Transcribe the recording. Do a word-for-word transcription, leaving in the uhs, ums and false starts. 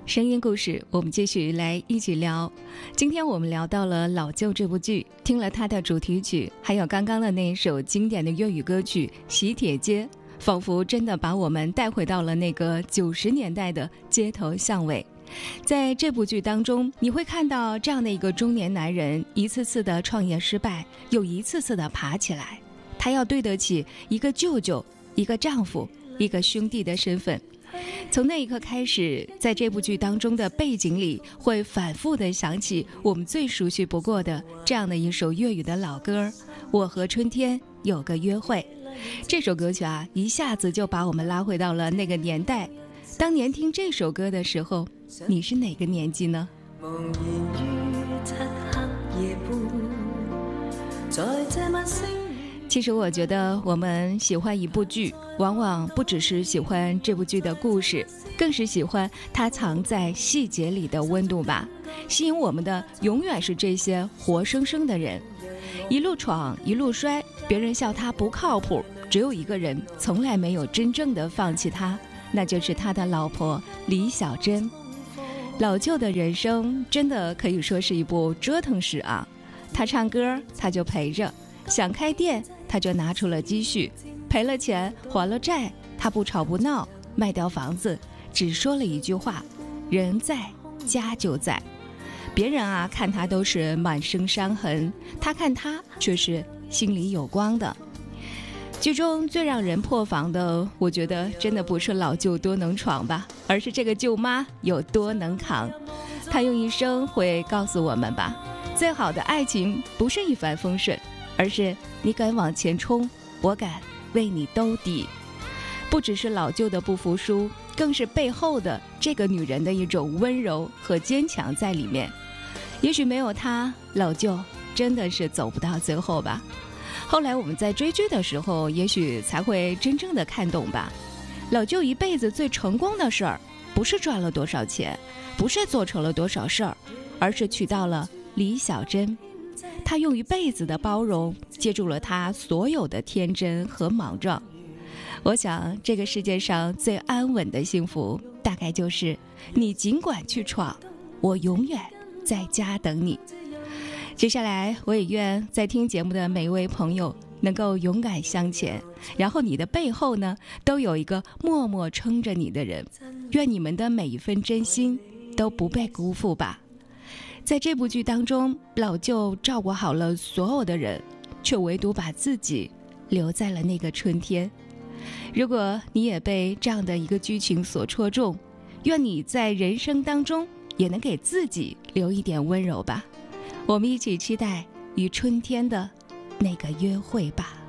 声音故事，我们继续来一起聊。今天我们聊到了《老舅》这部剧，听了它的主题曲，还有刚刚的那一首经典的粤语歌曲《喜帖街》，仿佛真的把我们带回到了那个九十年代的街头巷尾。在这部剧当中，你会看到这样的一个中年男人，一次次的创业失败，又一次次的爬起来，他要对得起一个舅舅、一个丈夫、一个兄弟的身份。从那一刻开始，在这部剧当中的背景里会反复地想起我们最熟悉不过的这样的一首粤语的老歌，我和春天有个约会。这首歌曲啊，一下子就把我们拉回到了那个年代。当年听这首歌的时候，你是哪个年纪呢？茫然于漆黑夜半，在这晚星。其实我觉得我们喜欢一部剧，往往不只是喜欢这部剧的故事，更是喜欢它藏在细节里的温度吧。吸引我们的永远是这些活生生的人，一路闯一路摔，别人笑他不靠谱，只有一个人从来没有真正的放弃他，那就是他的老婆李小珍。老舅的人生真的可以说是一部折腾史啊，他唱歌他就陪着，想开店他就拿出了积蓄，赔了钱还了债，他不吵不闹，卖掉房子只说了一句话，人在家就在。别人啊看他都是满身伤痕，他看他却是心里有光的。剧中最让人破防的，我觉得真的不是老舅多能闯吧，而是这个舅妈有多能扛。她用一生会告诉我们吧，最好的爱情不是一帆风顺，而是你敢往前冲，我敢为你兜底。不只是老舅的不服输，更是背后的这个女人的一种温柔和坚强在里面。也许没有她，老舅真的是走不到最后吧。后来我们在追剧的时候，也许才会真正的看懂吧。老舅一辈子最成功的事儿，不是赚了多少钱，不是做成了多少事儿，而是娶到了李小珍。他用一辈子的包容接住了他所有的天真和莽撞。我想这个世界上最安稳的幸福，大概就是你尽管去闯，我永远在家等你。接下来我也愿在听节目的每一位朋友能够勇敢向前，然后你的背后呢都有一个默默撑着你的人，愿你们的每一份真心都不被辜负吧。在这部剧当中，老舅照顾好了所有的人，却唯独把自己留在了那个春天。如果你也被这样的一个剧情所戳中，愿你在人生当中也能给自己留一点温柔吧。我们一起期待与春天的那个约会吧。